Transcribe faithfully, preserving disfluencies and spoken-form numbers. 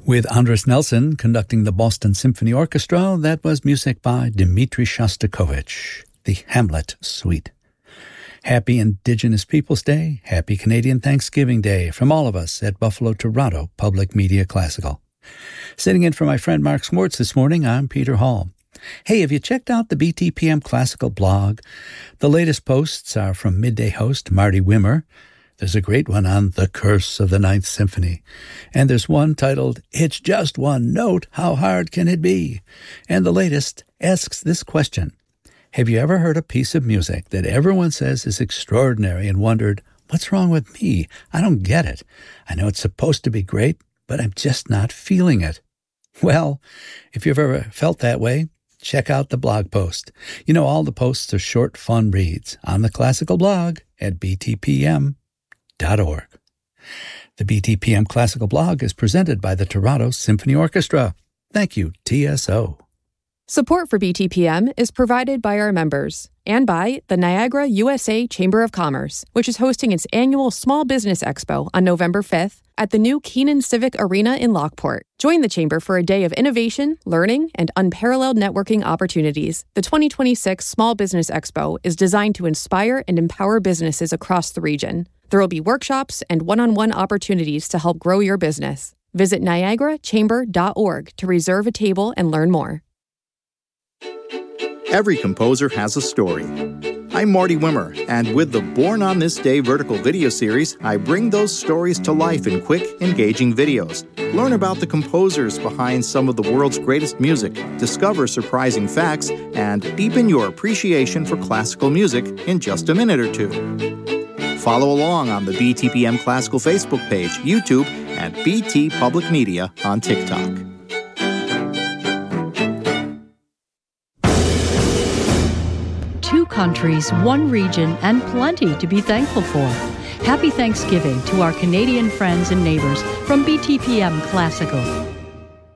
With Andres Nelson conducting the Boston Symphony Orchestra, that was music by Dmitri Shostakovich, the Hamlet Suite. Happy Indigenous Peoples Day, happy Canadian Thanksgiving Day from all of us at Buffalo Toronto Public Media Classical. Sitting in for my friend Mark Swartz this morning, I'm Peter Hall. Hey, have you checked out the B T P M Classical blog? The latest posts are from midday host Marty Wimmer. There's a great one on The Curse of the Ninth Symphony. And there's one titled, It's Just One Note, How Hard Can It Be? And the latest asks this question. Have you ever heard a piece of music that everyone says is extraordinary and wondered, what's wrong with me? I don't get it. I know it's supposed to be great, but I'm just not feeling it. Well, if you've ever felt that way, check out the blog post. You know, all the posts are short, fun reads on the classical blog at b t p m dot org. The B T P M Classical blog is presented by the Toronto Symphony Orchestra. Thank you, T S O. Support for B T P M is provided by our members and by the Niagara U S A Chamber of Commerce, which is hosting its annual Small Business Expo on November fifth at the new Keenan Civic Arena in Lockport. Join the Chamber for a day of innovation, learning, and unparalleled networking opportunities. The twenty twenty-six Small Business Expo is designed to inspire and empower businesses across the region. There will be workshops and one-on-one opportunities to help grow your business. Visit niagara chamber dot org to reserve a table and learn more. Every composer has a story. I'm Marty Wimmer, and with the Born on This Day vertical video series, I bring those stories to life in quick, engaging videos. Learn about the composers behind some of the world's greatest music, discover surprising facts, and deepen your appreciation for classical music in just a minute or two. Follow along on the B T P M Classical Facebook page, YouTube, and B T Public Media on TikTok. Two countries, one region, and plenty to be thankful for. Happy Thanksgiving to our Canadian friends and neighbors from B T P M Classical.